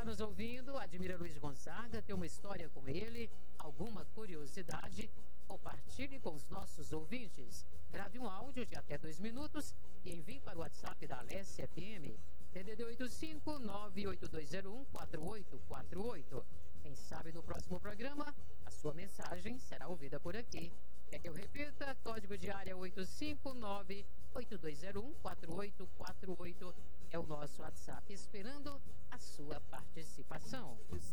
está nos ouvindo, admira Luiz Gonzaga, tem uma história com ele, alguma curiosidade, compartilhe com os nossos ouvintes. Grave um áudio de até 2 minutos e envie para o WhatsApp da Alessia FM, DDD 85-98201-4848. Quem sabe no próximo programa, a sua mensagem será ouvida por aqui. Quer que eu repita? Código de área 859-8201-4848 é o nosso WhatsApp, esperando a sua participação.